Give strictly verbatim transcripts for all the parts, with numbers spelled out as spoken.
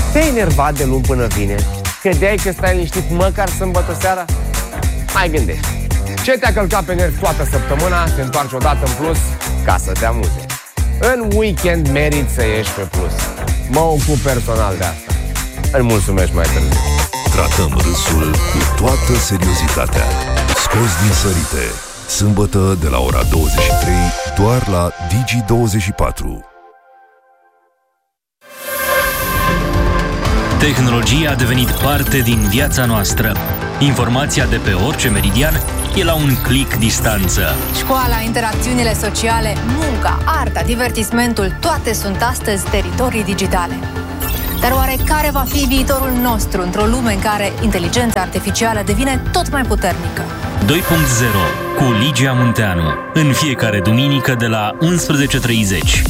Te-ai enervat de luni până vineri? Credeai că stai liniștit măcar sâmbătă seara? Mai gândești. Ce te-a călcat pe nervi toată săptămâna, te întoarci odată în plus ca să te amuze. În weekend meriți să ieși pe plus. Mă ocup personal de asta. Îmi mulțumesc mai târziu. Tratăm râsul cu toată seriozitatea. Scos din sărite. Sâmbătă de la ora douăzeci și trei, doar la Digi douăzeci și patru. Tehnologia a devenit parte din viața noastră. Informația de pe orice meridian e la un click distanță. Școala, interacțiunile sociale, munca, arta, divertismentul, toate sunt astăzi teritorii digitale. Dar oare care va fi viitorul nostru într-o lume în care inteligența artificială devine tot mai puternică? doi punct zero cu Ligia Munteanu. În fiecare duminică de la unsprezece și treizeci.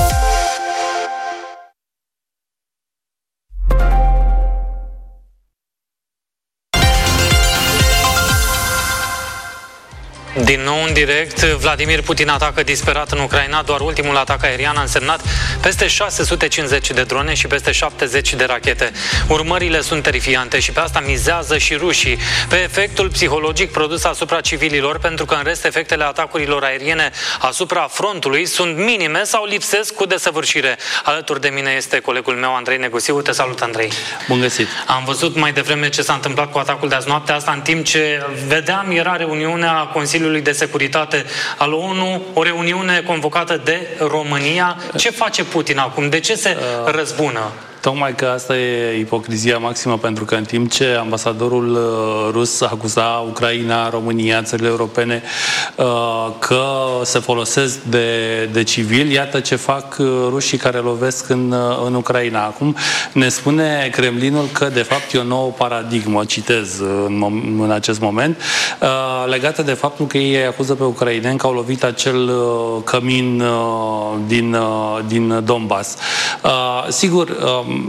Din nou în direct, Vladimir Putin atacă disperat în Ucraina. Doar ultimul atac aerian a însemnat peste șase sute cincizeci de drone și peste șaptezeci de rachete. Urmările sunt terifiante și pe asta mizează și rușii, pe efectul psihologic produs asupra civililor, pentru că în rest efectele atacurilor aeriene asupra frontului sunt minime sau lipsesc cu desăvârșire. Alături de mine este colegul meu Andrei Negusiu. Te salut, Andrei! Bun găsit! Am văzut mai devreme ce s-a întâmplat cu atacul de azi noapte, asta în timp ce vedeam era reuniunea Consiliului de Securitate al ONU, o reuniune convocată de România. Ce face Putin acum? De ce se uh, răzbună? Tocmai că asta e ipocrizia maximă, pentru că în timp ce ambasadorul rus acuza Ucraina, România, țările europene că se folosesc de, de civili, iată ce fac rușii care lovesc în, în Ucraina. Acum ne spune Kremlinul că de fapt e o nouă paradigmă, citez în, în acest moment, legată de faptul că ei acuză pe ucraineni că au lovit acel cămin din, din Donbass. Sigur,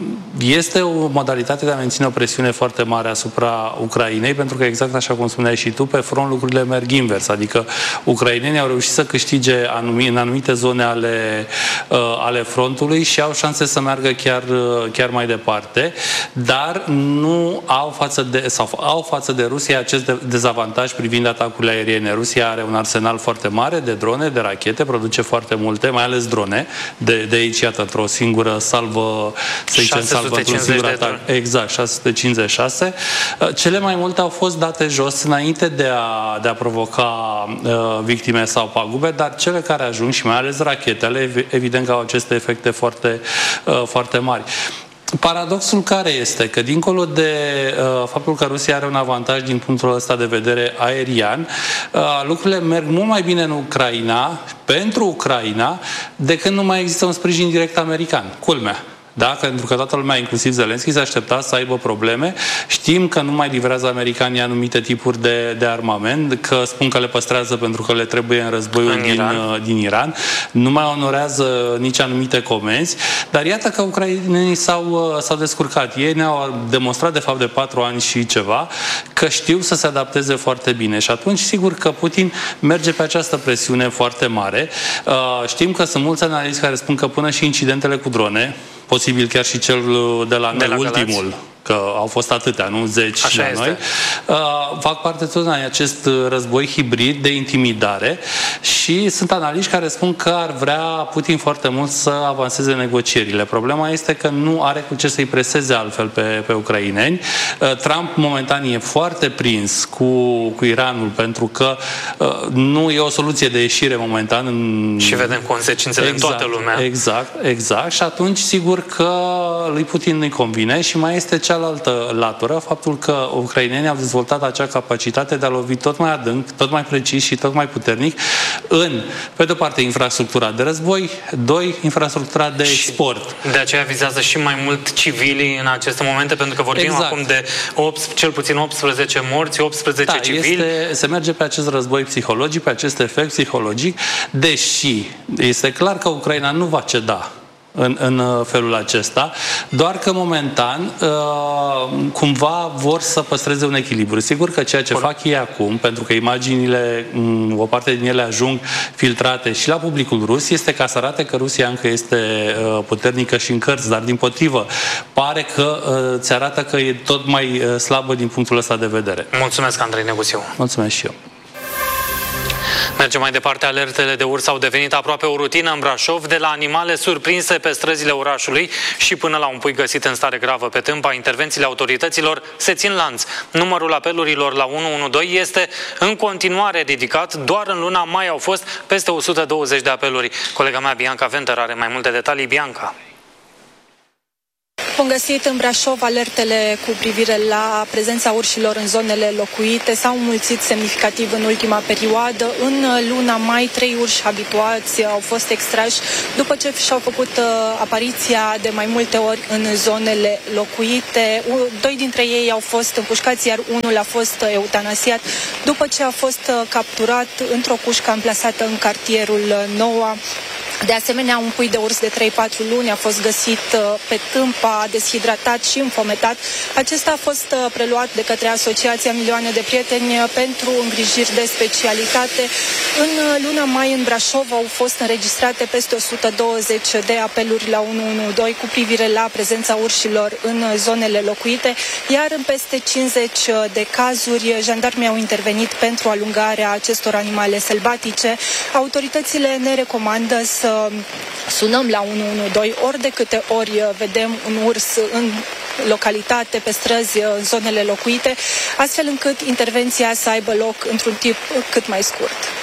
este o modalitate de a menține o presiune foarte mare asupra Ucrainei, pentru că exact așa cum spuneai și tu, pe front lucrurile merg invers, adică ucrainenii au reușit să câștige anumi, în anumite zone ale, uh, ale frontului și au șanse să meargă chiar, chiar mai departe, dar nu au față de, sau au față de Rusia acest de, dezavantaj privind atacurile aeriene. Rusia are un arsenal foarte mare de drone, de rachete, produce foarte multe, mai ales drone, de, de aici, iată, într-o singură salvă, să zicem, salvă într-un singur atac. Exact, șase sute cincizeci și șase. Cele mai multe au fost date jos înainte de a, de a provoca uh, victime sau pagube, dar cele care ajung, și mai ales rachetele, evident că au aceste efecte foarte, uh, foarte mari. Paradoxul care este? Că dincolo de uh, faptul că Rusia are un avantaj din punctul ăsta de vedere aerian, uh, lucrurile merg mult mai bine în Ucraina, pentru Ucraina, de când nu mai există un sprijin direct american. Culmea. Da? Pentru că toată lumea, inclusiv Zelenski, s-a așteptat să aibă probleme. Știm că nu mai livrează americanii anumite tipuri de, de armament, că spun că le păstrează pentru că le trebuie în războiul în din, Iran. din Iran. Nu mai onorează nici anumite comenzi. Dar iată că ucrainenii s-au, s-au descurcat. Ei ne-au demonstrat, de fapt, de patru ani și ceva, că știu să se adapteze foarte bine. Și atunci, sigur că Putin merge pe această presiune foarte mare. Știm că sunt mulți analiști care spun că până și incidentele cu drone, posibil chiar și cel de la noi, de la ultimul, Galați, că au fost atâtea, nu zeci Așa la este. noi, uh, fac parte tot din acest război hibrid de intimidare și sunt analiști care spun că ar vrea Putin foarte mult să avanseze negocierile. Problema este că nu are cu ce să-i preseze altfel pe, pe ucraineni. Uh, Trump momentan e foarte prins cu, cu Iranul, pentru că uh, nu e o soluție de ieșire momentan. În... Și vedem consecințele exact, în toată lumea. Exact, exact. Și atunci, sigur că lui Putin nu-i convine și mai este cealaltă latură, faptul că ucrainenii au dezvoltat acea capacitate de a lovi tot mai adânc, tot mai precis și tot mai puternic în, pe de-o parte, infrastructura de război, doi, infrastructura de export. Și de aceea vizează și mai mult civilii în aceste momente, pentru că vorbim exact. acum de opt, cel puțin optsprezece morți, optsprezece da, civili. Este, se merge pe acest război psihologic, pe acest efect psihologic, deși este clar că Ucraina nu va ceda în, în felul acesta, doar că momentan cumva vor să păstreze un echilibru. Sigur că ceea ce fac ei acum, pentru că imaginile, o parte din ele ajung filtrate și la publicul rus, este ca să arate că Rusia încă este puternică și în cărți, dar dimpotrivă, pare că ți arată că e tot mai slabă din punctul ăsta de vedere. Mulțumesc, Andrei Neguțiu. Mulțumesc și eu. Mergem mai departe. Alertele de urs au devenit aproape o rutină în Brașov, de la animale surprinse pe străzile orașului și până la un pui găsit în stare gravă pe Tâmpa. Intervențiile autorităților se țin lanț. Numărul apelurilor la unu unu doi este în continuare ridicat. Doar în luna mai au fost peste o sută douăzeci de apeluri. Colega mea, Bianca Venter, are mai multe detalii. Bianca. Am găsit în Brașov alertele cu privire la prezența urșilor în zonele locuite. S-au înmulțit semnificativ în ultima perioadă. În luna mai, trei urși habituați au fost extrași după ce și-au făcut uh, apariția de mai multe ori în zonele locuite. Doi dintre ei au fost împușcați, iar unul a fost eutanasiat după ce a fost uh, capturat într-o cușcă amplasată în cartierul Noua. De asemenea, un pui de urs de trei patru luni a fost găsit pe Tâmpa, deshidratat și înfometat. Acesta a fost preluat de către Asociația Milioane de Prieteni pentru îngrijiri de specialitate. În luna mai, în Brașov, au fost înregistrate peste o sută douăzeci de apeluri la unu unu doi cu privire la prezența urșilor în zonele locuite, iar în peste cincizeci de cazuri, jandarmii au intervenit pentru alungarea acestor animale sălbatice. Autoritățile ne recomandă să sunăm la unu unu doi ori de câte ori vedem un urs în localitate, pe străzi, în zonele locuite, astfel încât intervenția să aibă loc într-un timp cât mai scurt.